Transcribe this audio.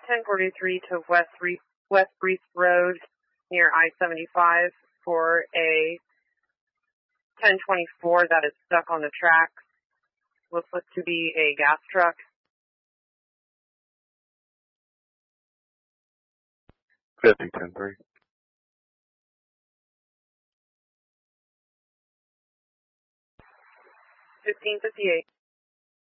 1043 to West Reese Road near I-75 for a 1024 that is stuck on the tracks. Looks like to be a gas truck. 50-10-3. 1558.